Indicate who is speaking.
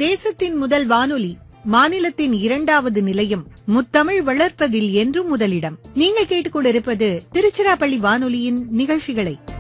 Speaker 1: தேசத்தின் முதல் வானொலி, மாநிலத்தின் 2வது நிலையம், முத்தமிழ் வளர்ப்பதில் என்றும் முதலிடம். நீங்கள் கேட்டுக்கொண்டிருப்பது திருச்சிராப்பள்ளி வானொலியின் நிகழ்ச்சிகளை.